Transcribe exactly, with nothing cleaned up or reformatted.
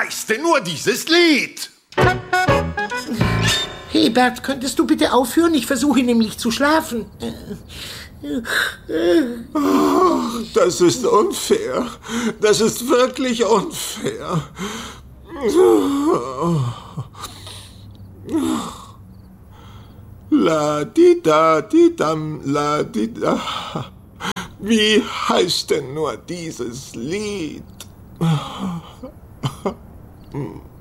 heißt denn nur dieses Lied? Hey Bert, könntest du bitte aufhören? Ich versuche nämlich zu schlafen. Das ist unfair. Das ist wirklich unfair. La di da di dam la di da. Wie heißt denn nur dieses Lied?